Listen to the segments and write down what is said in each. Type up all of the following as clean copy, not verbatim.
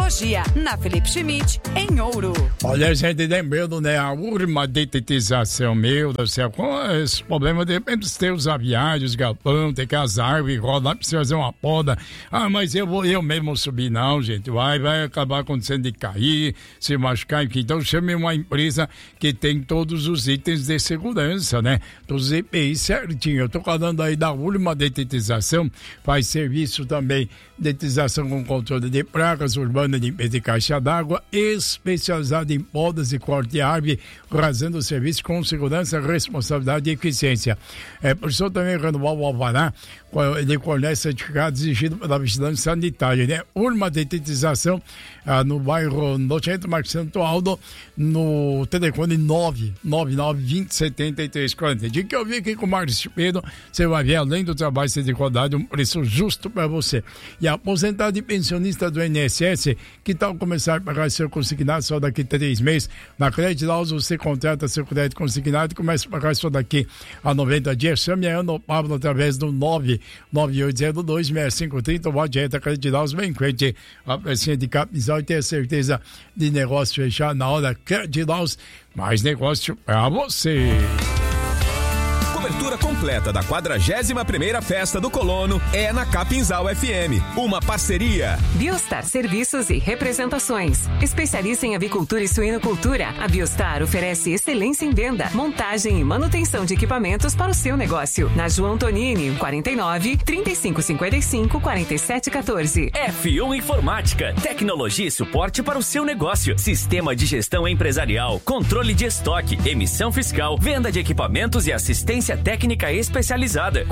tecnologia, na Felipe Schmidt, em Ouro. Olha, gente, lembrando, né, a urma detetização, meu do céu, com esse problema, de repente, os teus aviários, galpão, tem que as árvores, roda, precisa fazer uma poda. Ah, mas eu mesmo subir, não, gente, vai acabar acontecendo de cair, se machucar, enfim. Então, chame uma empresa que tem todos os itens de segurança, né, dos EPI certinho. Eu tô falando aí da urma detetização, faz serviço também, detetização com controle de pragas, urbana, limpeza de caixa d'água, especializada em podas e corte de árvore, fazendo o serviço com segurança, responsabilidade e eficiência. Professor também renovar o alvará, ele fornece certificado exigido pela vigilância sanitária, né? Urma detetização no bairro no centro Marcelo Aldo, no telefone 999-20-73-40. De que eu vim aqui com o Márcio Pedro, você vai ver, além do trabalho de qualidade, um preço justo para você. E aposentado e pensionista do INSS, que tal começar a pagar seu consignado só daqui a 3 meses? Na Crédito Laus, você contrata seu crédito consignado e começa a pagar só daqui a 90 dias. Chame a Ana Pablo através do 99802-6530. O Vodeta Crédito Laus, vem em frente a precinha de Capinzal e tenha certeza de negócio fechar na hora. Crédito Laus, mais negócio para você. Cobertura completa da 41ª Festa do Colono é na Capinzal FM. Uma parceria. Biostar Serviços e Representações. Especialista em avicultura e suinocultura, a Biostar oferece excelência em venda, montagem e manutenção de equipamentos para o seu negócio. Na João Tonini, 49 3555 4714. F1 Informática. Tecnologia e suporte para o seu negócio. Sistema de gestão empresarial, controle de estoque, emissão fiscal, venda de equipamentos e assistência técnica especializada.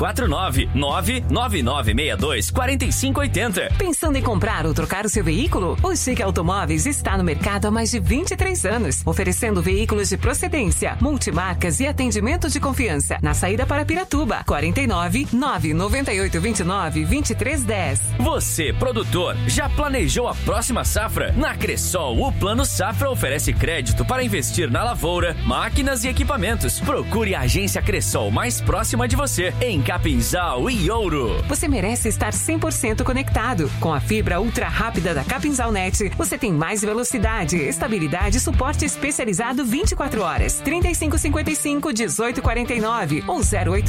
49999624580. Pensando em comprar ou trocar o seu veículo? O Chique Automóveis está no mercado há mais de 23 anos, oferecendo veículos de procedência, multimarcas e atendimento de confiança. Na saída para Piratuba, 49998292310. Você, produtor, já planejou a próxima safra? Na Cressol, o Plano Safra oferece crédito para investir na lavoura, máquinas e equipamentos. Procure a agência Cressol mais próxima de você, em Capinzal e Ouro. Você merece estar 100% conectado. Com a fibra ultra rápida da Capinzal Net, você tem mais velocidade, estabilidade e suporte especializado 24 horas. 3555-1849 ou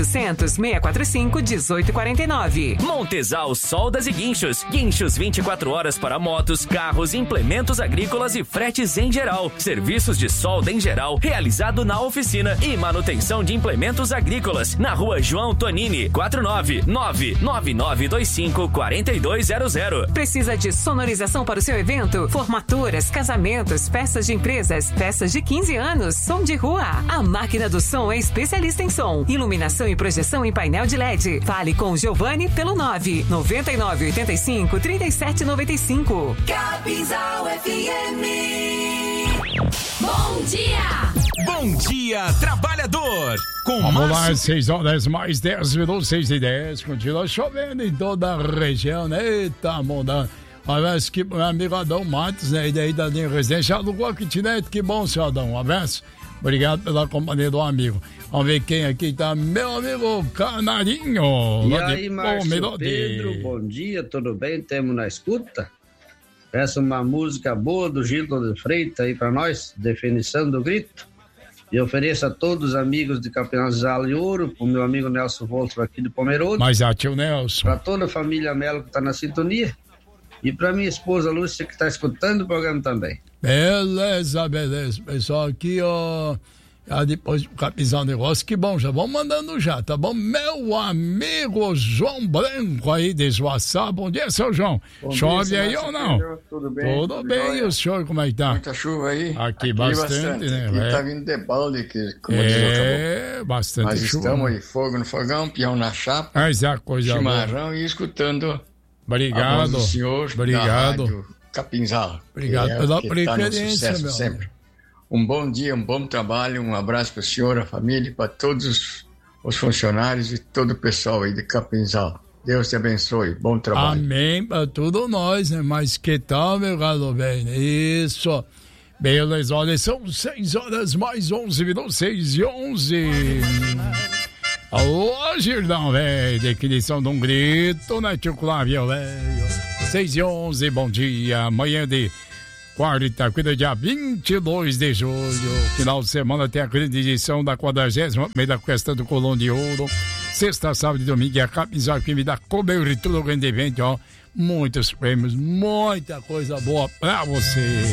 0800-645-1849. Montesal Soldas e Guinchos. Guinchos 24 horas para motos, carros, implementos agrícolas e fretes em geral. Serviços de solda em geral, realizado na oficina e manutenção de implementos agrícolas, na Rua João Tonini, 49999254200. Precisa de sonorização para o seu evento? Formaturas, casamentos, festas de empresas, festas de 15 anos, som de rua. A Máquina do Som é especialista em som, iluminação e projeção em painel de LED. Fale com o Giovanni pelo 99985-3795. Capinzal FM. Bom dia! Bom dia, trabalhador! Vamos lá, 6 horas mais 10 minutos, 6:10. Continua chovendo em toda a região, né? Eita, mudando. Parece que meu amigo Adão Matos, né? E daí da linha residência, alugou a kitnet. Que bom, seu Adão. Um abraço. Obrigado pela companhia do amigo. Vamos ver quem aqui tá. Meu amigo Canarinho. E aí, Márcio Pedro, bom dia, tudo bem? Temos na escuta? Peça uma música boa do Gildo de Freitas aí pra nós, Definição do Grito. E ofereço a todos os amigos de Capinzal e Ouro, pro meu amigo Nelson Voltro aqui do Pomerode. Mas tio Nelson. Pra toda a família Melo que tá na sintonia. E pra minha esposa Lúcia que tá escutando o programa também. Beleza. Pessoal, aqui, ó. Depois do Capinzal Negócio, que bom, já vamos mandando já, tá bom? Meu amigo João Branco aí de Joaçá, bom dia, seu João. Bom Chove dia, aí ou não? Pedro, tudo bem? Tudo bem, e o senhor, como é que tá? Muita chuva aí. Aqui bastante, né? Aqui tá vindo de balde, como diz o caboclo. Bastante Mas chuva. Mas estamos aí, fogo no fogão, peão na chapa, coisa chimarrão boa. E escutando obrigado, a voz do senhor obrigado. Da Rádio Capinzal. Obrigado pela preferência, tá meu sempre. Um bom dia, um bom trabalho, um abraço para o senhor, a família, para todos os funcionários e todo o pessoal aí de Capinzal. Deus te abençoe, bom trabalho. Amém, para todos nós, né? Mas que tal, meu galo bem? Isso. Beleza, olha, são 6 horas mais 11 minutos, 6:11. Alô, Girdão, velho, definição de um grito, né, tio Clávio, velho? 6h11, bom dia. Amanhã de quarta-feira, dia 22 de julho. Final de semana tem a grande edição da 40ª da Festa do Colón de Ouro. Sexta, sábado e domingo é a Capinzal que me dá cobertura do grande evento, ó. Muitos prêmios, muita coisa boa pra você.